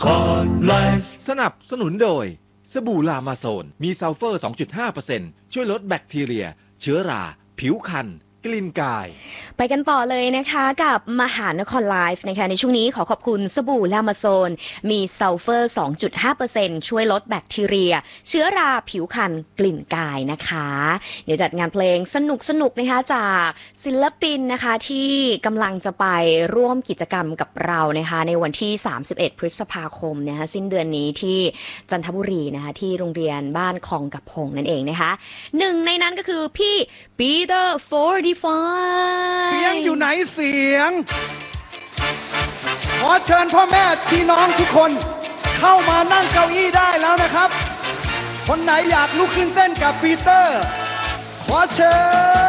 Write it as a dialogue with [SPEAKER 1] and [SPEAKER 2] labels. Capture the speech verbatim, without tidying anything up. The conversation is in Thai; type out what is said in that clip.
[SPEAKER 1] คอนไลฟ์
[SPEAKER 2] สนับสนุนโดยสบู่ลามาโซนมีซัลเฟอร์ สองจุดห้าเปอร์เซ็นต์ ช่วยลดแบคทีเรียเชื้อราผิวคันกลิ่นกาย
[SPEAKER 3] ไปกันต่อเลยนะคะกับมหานครไลฟ์นะคะในช่วงนี้ขอขอบคุณสบู่ลามาโซนมีซัลเฟอร์ สองจุดห้าเปอร์เซ็นต์ ช่วยลดแบคทีเรียเชื้อราผิวคันกลิ่นกายนะคะเดี๋ยวจัดงานเพลงสนุกสนุกนะคะจากศิลปินนะคะที่กำลังจะไปร่วมกิจกรรมกับเรานะคะในวันที่สามสิบเอ็ดพฤษภาคมนะคะสิ้นเดือนนี้ที่จันทบุรีนะคะที่โรงเรียนบ้านคลองกับพงนั่นเองนะคะหนึ่งในนั้นก็คือพี่ปีเตอร์โฟร์ดี
[SPEAKER 4] เสียงอยู่ไหนเสียงขอเชิญพ่อแม่พี่น้องทุกคนเข้ามานั่งเก้าอี้ได้แล้วนะครับคนไหนอยากลุกขึ้นเต้นกับปีเตอร์ขอเชิญ